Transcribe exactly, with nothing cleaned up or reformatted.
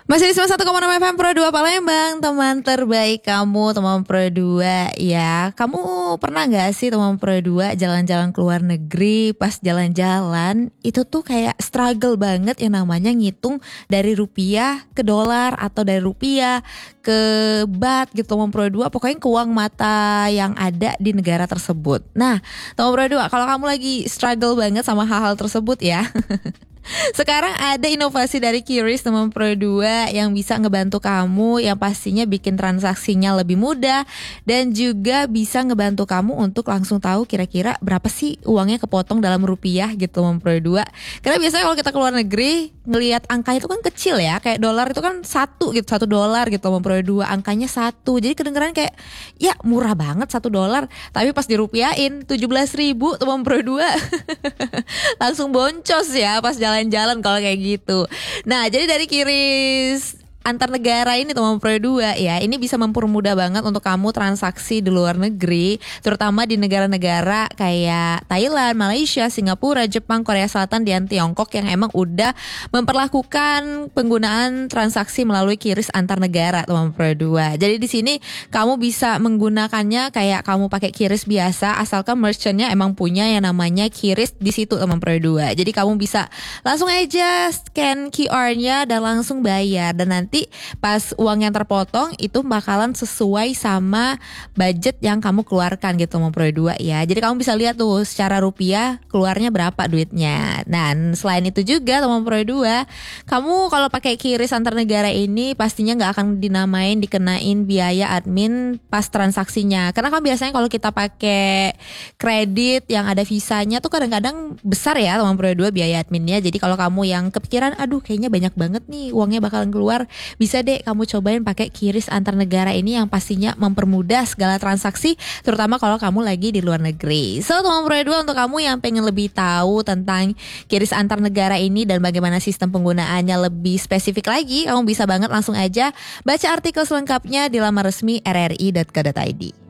Masih di sembilan puluh satu koma enam F M Pro dua Palembang, teman terbaik kamu, teman Pro dua ya. Kamu pernah gak sih teman Pro dua jalan-jalan ke luar negeri, pas jalan-jalan itu tuh kayak struggle banget yang namanya ngitung dari rupiah ke dolar atau dari rupiah ke baht gitu teman Pro dua, pokoknya ke uang mata yang ada di negara tersebut. Nah, teman Pro dua, kalau kamu lagi struggle banget sama hal-hal tersebut ya. Sekarang ada inovasi dari Qris teman Pro dua yang bisa ngebantu kamu, yang pastinya bikin transaksinya lebih mudah dan juga bisa ngebantu kamu untuk langsung tahu kira-kira berapa sih uangnya kepotong dalam rupiah gitu teman Pro dua. Karena biasanya kalau kita keluar negeri ngelihat angka itu kan kecil ya, kayak dolar itu kan satu gitu, satu dolar gitu teman Pro dua, angkanya satu. Jadi kedengeran kayak ya murah banget satu dolar, tapi pas dirupiahin tujuh belas ribu teman Pro dua. Langsung boncos ya pas jalan-jalan kalau kayak gitu. Nah, jadi dari Qris antar negara ini teman Pro dua ya, ini bisa mempermudah banget untuk kamu transaksi di luar negeri, terutama di negara-negara kayak Thailand, Malaysia, Singapura, Jepang, Korea Selatan, dan Tiongkok yang emang udah memperlakukan penggunaan transaksi melalui Qris antar negara teman Pro dua. Jadi di sini kamu bisa menggunakannya kayak kamu pakai Qris biasa, asalkan merchantnya emang punya yang namanya Qris di situ teman Pro dua. Jadi kamu bisa langsung aja scan Q R-nya dan langsung bayar, dan nanti pas uang yang terpotong itu bakalan sesuai sama budget yang kamu keluarkan gitu teman Pro dua ya. Jadi kamu bisa lihat tuh secara rupiah keluarnya berapa duitnya. Dan selain itu juga teman Pro dua, kamu kalau pakai Qris antar negara ini pastinya nggak akan dinamain dikenain biaya admin pas transaksinya. Karena kan biasanya kalau kita pakai kredit yang ada visanya tuh kadang-kadang besar ya teman Pro dua biaya adminnya. Jadi kalau kamu yang kepikiran aduh kayaknya banyak banget nih uangnya bakalan keluar, bisa deh kamu cobain pakai Qris antar negara ini yang pastinya mempermudah segala transaksi, terutama kalau kamu lagi di luar negeri. So teman Pro dua, untuk kamu yang pengen lebih tahu tentang Qris antar negara ini dan bagaimana sistem penggunaannya lebih spesifik lagi, kamu bisa banget langsung aja baca artikel selengkapnya di laman resmi r r i dot co dot i d.